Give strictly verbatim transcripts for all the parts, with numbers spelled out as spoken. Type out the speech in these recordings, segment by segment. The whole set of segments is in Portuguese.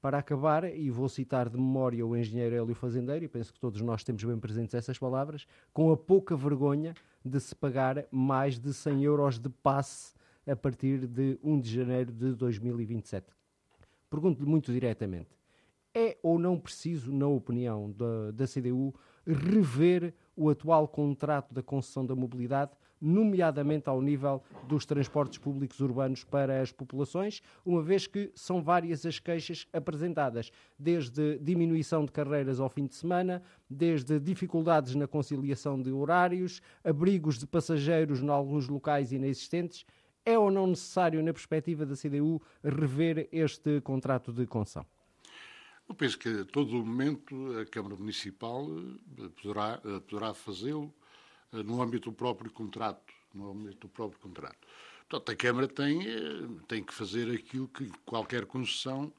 Para acabar, e vou citar de memória o engenheiro Hélio Fazendeiro, e penso que todos nós temos bem presentes essas palavras, com a pouca vergonha de se pagar mais de cem euros de passe a partir de primeiro de janeiro de dois mil e vinte e sete. Pergunto-lhe muito diretamente, é ou não preciso, na opinião da, da C D U, rever o atual contrato da concessão da mobilidade, nomeadamente ao nível dos transportes públicos urbanos para as populações, uma vez que são várias as queixas apresentadas, desde diminuição de carreiras ao fim de semana, desde dificuldades na conciliação de horários, abrigos de passageiros em alguns locais inexistentes. É ou não necessário, na perspectiva da C D U, rever este contrato de concessão? Eu penso que a todo momento a Câmara Municipal poderá, poderá fazê-lo no âmbito do próprio contrato. No âmbito do próprio contrato. Portanto, a Câmara tem, tem que fazer aquilo que qualquer concessão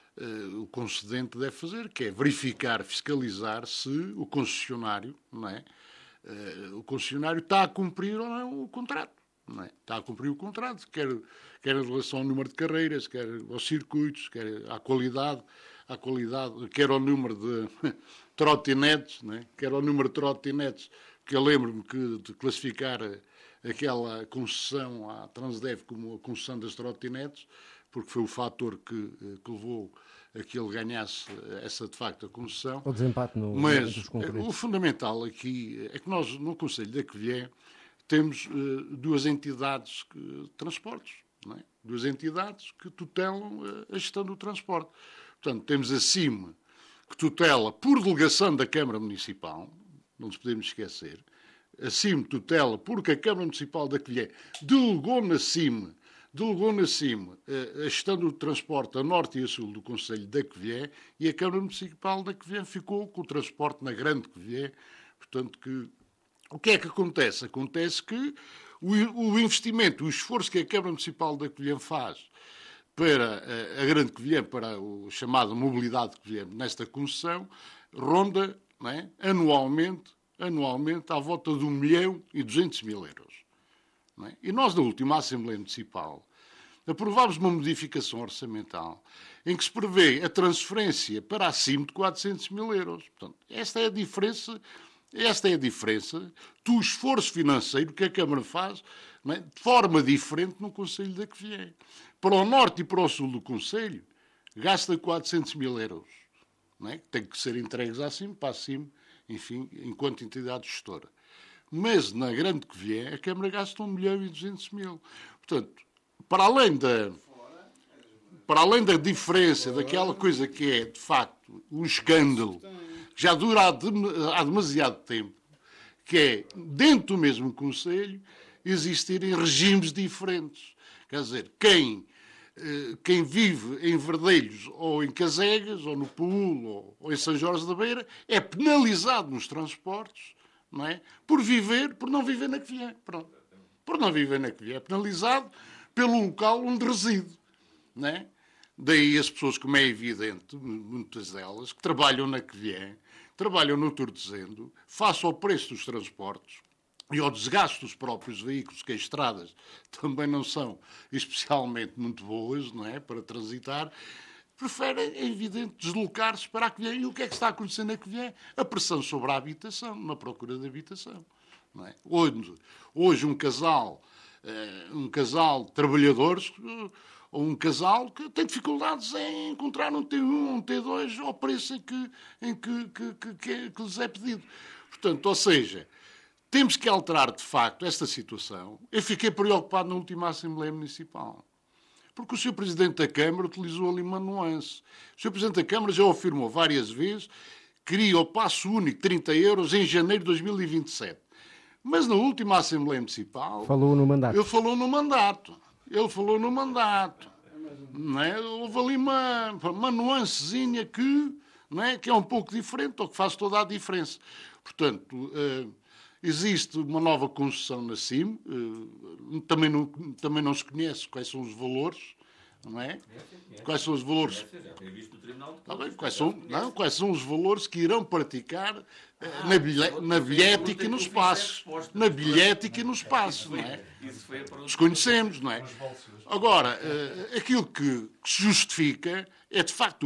uh, o concedente deve fazer, que é verificar, fiscalizar se o concessionário, não é? Uh, o concessionário está a cumprir ou não o contrato. Não é? Está a cumprir o contrato, quer, quer em relação ao número de carreiras, quer aos circuitos, quer à qualidade, à qualidade, quer ao número de trotinetes, não é? Quer ao número de trotinetes, que eu lembro-me que de classificar aquela concessão à Transdev como a concessão das trotinetes, porque foi o fator que, que levou a que ele ganhasse essa, de facto, a concessão. O desempate no, Mas dos concorrentes. O fundamental aqui é que nós, no Conselho da Covilhã, temos uh, duas entidades de transportes, não é? Duas entidades que tutelam uh, a gestão do transporte. Portanto, temos a C I M, que tutela por delegação da Câmara Municipal, não nos podemos esquecer, a C I M tutela porque a Câmara Municipal da Covilhã delegou na C I M, delegou na C I M uh, a gestão do transporte a norte e a sul do Conselho da Covilhã, e a Câmara Municipal da Covilhã ficou com o transporte na Grande Covilhã. Portanto, que o que é que acontece? Acontece que o, o investimento, o esforço que a Câmara Municipal da Covilhã faz para a, a Grande Covilhã, para o chamado Mobilidade de Covilhã, nesta concessão, ronda, não é, anualmente, anualmente à volta de um milhão e duzentos mil euros. Não é? E nós, na última Assembleia Municipal, aprovámos uma modificação orçamental em que se prevê a transferência para a C I M de quatrocentos mil euros. Portanto, esta é a diferença... Esta é a diferença do esforço financeiro que a Câmara faz, não é, de forma diferente no Conselho da Covilhã. Para o norte e para o sul do Conselho, gasta quatrocentos mil euros. Não é? Tem que ser entregues à C I M, para a C I M, enfim, enquanto entidade gestora. Mas na Grande Covilhã, a Câmara gasta um milhão e duzentos mil. Portanto, para além da, para além da diferença daquela coisa que é, de facto, um escândalo, já dura há demasiado tempo, que é, dentro do mesmo Conselho, existirem regimes diferentes. Quer dizer, quem, quem vive em Verdelhos, ou em Casegas, ou no Poul, ou, ou em São Jorge da Beira, é penalizado nos transportes, não é? Por viver, por não viver na Covilhã. Pronto. Por não viver na Covilhã. É penalizado pelo local onde reside, não é? Daí as pessoas, como é evidente, muitas delas, que trabalham na Covilhã, trabalham no Tordesilhão, face ao preço dos transportes e ao desgaste dos próprios veículos, que as estradas também não são especialmente muito boas, não é, para transitar, preferem, é evidente, deslocar-se para a Covilhã. E o que é que está acontecendo na Covilhã? A pressão sobre a habitação, na procura de habitação. Não é? Hoje, hoje um casal, um casal de trabalhadores, ou um casal que tem dificuldades em encontrar um T um, um T dois ao preço em que, em que, que, que, que, que lhes é pedido. Portanto, ou seja, temos que alterar de facto esta situação. Eu fiquei preocupado na última Assembleia Municipal, porque o senhor Presidente da Câmara utilizou ali uma nuance. O senhor Presidente da Câmara já afirmou várias vezes que queria o passo único de trinta euros em janeiro de dois mil e vinte e sete. Mas na última Assembleia Municipal... Falou no mandato. Ele falou no mandato. Ele falou no mandato. Não é? Houve ali uma, uma nuancezinha que, não é? Que é um pouco diferente, ou que faz toda a diferença. Portanto, uh, existe uma nova concessão na C I M, uh, também, não, também não se conhece quais são os valores, não é? Quais são os valores? Tá bem, quais, são, não, quais são os valores que irão praticar uh, na, bilhe, na bilhética e no espaço? Na bilhética e no espaço, não é? Desconhecemos, não é? Agora, uh, aquilo que se justifica é, de facto,